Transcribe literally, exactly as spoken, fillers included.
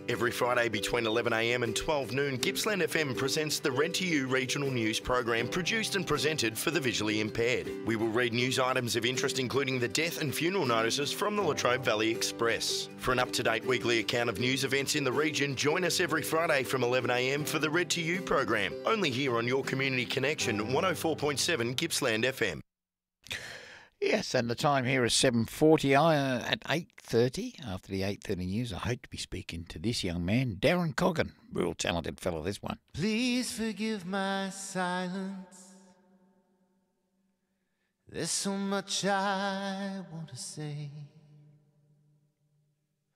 Every Friday between eleven a m and twelve noon, Gippsland F M presents the Read to You regional news program produced and presented for the visually impaired. We will read news items of interest including the death and funeral notices from the Latrobe Valley Express. For an up-to-date weekly account of news events in the region, join us every Friday from eleven a m for the Read to You program, only here on your Community Connection one oh four point seven Gippsland F M. Yes, and the time here is seven forty uh, at eight thirty. After the eight thirty news, I hope to be speaking to this young man, Darren Coggan. Real talented fellow, this one. Please forgive my silence. There's so much I want to say.